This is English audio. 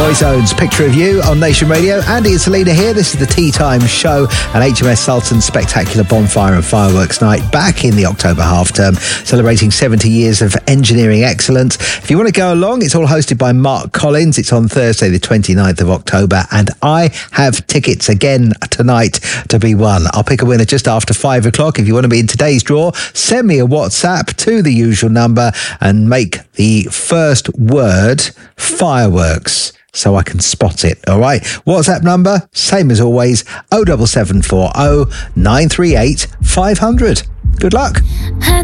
Boyzone's Picture of You on Nation Radio. Andy and Selena here. This is the Tea Time Show and HMS Sultan's spectacular bonfire and fireworks night back in the October half term, celebrating 70 years of engineering excellence. If you want to go along, it's all hosted by Mark Collins. It's on Thursday, the 29th of October, and I have tickets again tonight to be won. I'll pick a winner just after 5 o'clock. If you want to be in today's draw, send me a WhatsApp to the usual number and make the first word fireworks, so I can spot it, all right? WhatsApp number, same as always, 07740 938 500. Good luck.